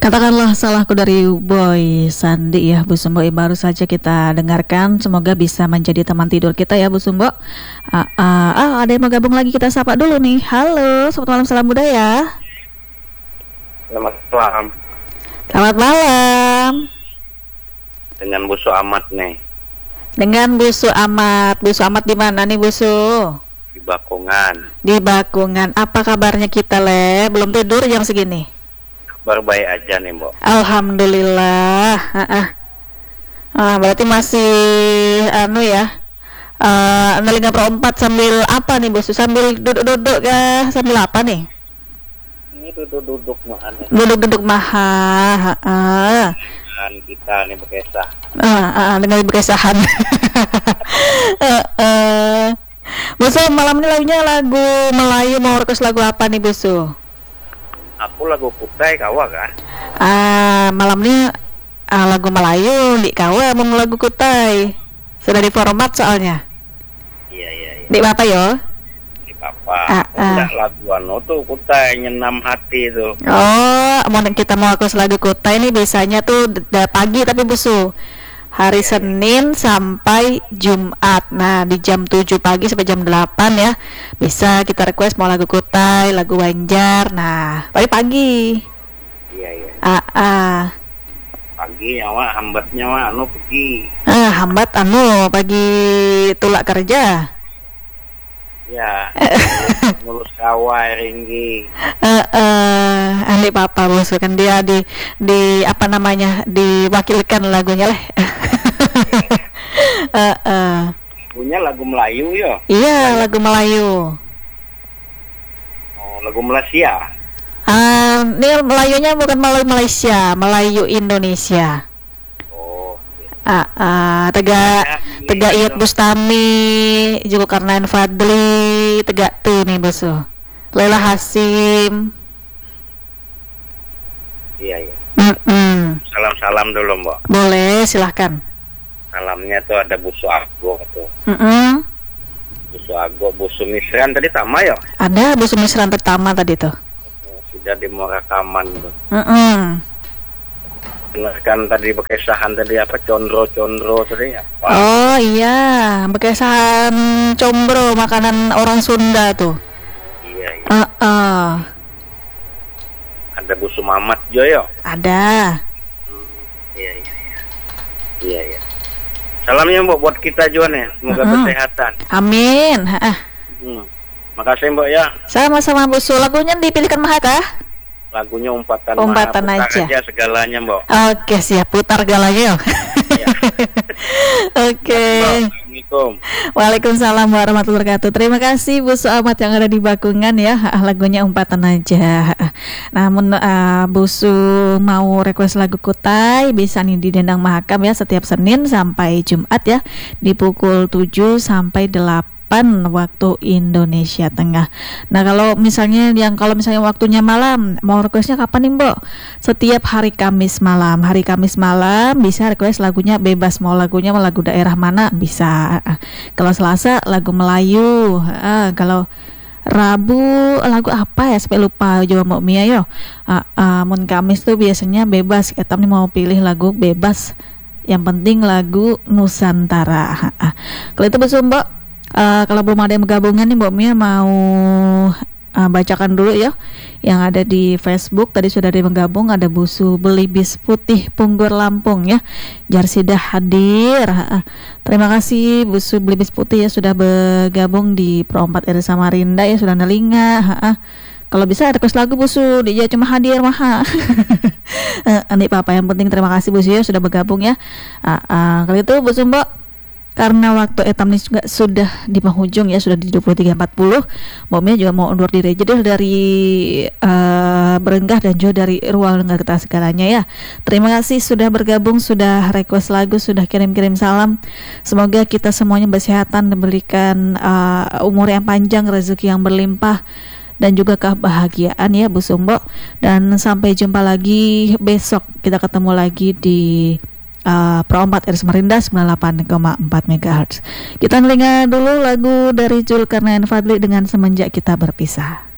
Katakanlah salahku dari Boy Sandi ya Bu Sumbo, baru saja kita dengarkan. Semoga bisa menjadi teman tidur kita ya Bu Sumbo. Ada yang mau gabung lagi, kita sapa dulu nih. Halo, selamat malam, salam budaya. Selamat malam. Selamat malam. Dengan Busu Ahmad nih. Dengan Busu Ahmad. Busu Ahmad di mana nih Busu? Di Bakungan. Di Bakungan. Apa kabarnya kita le? Belum tidur jam segini? Kabar baik aja nih Mbok. Alhamdulillah. Berarti masih ya. Analinga Pro 4 sambil apa nih Busu? Sambil duduk-duduk kah? Sambil apa nih? Ini duduk-duduk mahan. Duduk-duduk maha. Dan kita nih berkesah. Dengan berkesahan. Busu, malam ini lagunya lagu Melayu, mau request lagu apa nih Busu? Aku lagu Kutai kawa kan. Malam ini lagu Melayu di kawa mau lagu Kutai. Sudah di format soalnya. Iya. Di apa yo? Di papa. Enggak lagu anu tuh Kutai nyenam hati tuh. Oh, kita mau request lagu Kutai ini biasanya tuh pagi tapi Busu. Hari Senin sampai Jumat. Nah, di jam 7 pagi sampai jam 8 ya. Bisa kita request mau lagu Kutai, lagu Banjar. Nah, pagi. Iya. Pagi nyawa hambatnya mah anu pergi. Hambat pagi tulak kerja. Ya. Nulus kawai ringgi. Andi papa Bos kan dia di apa namanya diwakilkan lagunya lah. Lagunya lagu Melayu yo. Iya, lagu Melayu. Oh, lagu Malaysia. Ini Melayunya bukan Melayu Malaysia, Melayu Indonesia. Oh. Tega Iyat Bustami, juga Karnain Fadli, Tega tuh nih Bos. Laila Hasim. Iya. Salam dulu Mbak. Boleh, silahkan. Salamnya tuh ada Busu Ago tuh. Busu Ago, Busu Misran tadi sama ya? Ada Busu Misran pertama tadi tuh. Sudah di rekaman tuh. Kan tadi berkesahan tadi apa condro tadi apa? Oh iya, berkesahan combro, makanan orang Sunda tuh. Iya. Ada Busu Mamat Joyo. Ada. Iya. Salamnya Mbok buat kita juga nih, semoga kesehatan. Amin. Makasih Mbok ya. Sama-sama Busu. Lagunya dipilihkan Maha kah? Lagunya umpatan Maha, aja segalanya Mbok. Oke, siap, putar galanya. Iya. Oke. Assalamualaikum. Waalaikumsalam warahmatullahi wabarakatuh. Terima kasih Busu Ahmad yang ada di Bakungan ya. Lagunya umpatan aja. Namun Busu mau request lagu Kutai, bisa nih di Dendang Mahakam ya, setiap Senin sampai Jumat ya, di pukul 7 sampai 8 waktu Indonesia Tengah. Nah, kalau misalnya waktunya malam, mau requestnya kapan nih Mbok? Setiap hari Kamis malam. Hari Kamis malam bisa request lagunya bebas, mau lagunya mau lagu daerah mana bisa. Kalau Selasa lagu Melayu. Kalau Rabu lagu apa ya, sampai lupa juga Mbok Mia yo. Mun Kamis tuh biasanya bebas. Kita nih mau pilih lagu bebas. Yang penting lagu Nusantara. Kalau itu Busu Mbok. Kalau belum ada yang bergabungan nih Mbak Mia mau bacakan dulu ya yang ada di Facebook. Tadi sudah ada yang bergabung, ada Busu Belibis Putih Punggur Lampung ya, Jarsidah hadir. Terima kasih Busu Belibis Putih ya sudah bergabung di Pro 4 RI Samarinda ya, sudah nelinga. Kalau bisa request lagu Busu, dia cuma hadir Maha. Anik papa yang penting terima kasih Busu ya sudah bergabung ya. Kalau itu Busu Mbak, karena waktu etam ini juga sudah di penghujung ya, sudah di 23.40. Mbak juga mau undur diri jadi dari Berenggah dan juga dari ruang dengar kita segalanya ya. Terima kasih sudah bergabung, sudah request lagu, sudah kirim-kirim salam. Semoga kita semuanya bersehatan, diberikan umur yang panjang, rezeki yang berlimpah, dan juga kebahagiaan ya Bu Sumbo. Dan sampai jumpa lagi besok, kita ketemu lagi di Pro 4 RI Samarinda 98,4 MHz. Kita ngelinga dulu lagu dari Zulkarnain Fadli dengan Semenjak Kita Berpisah.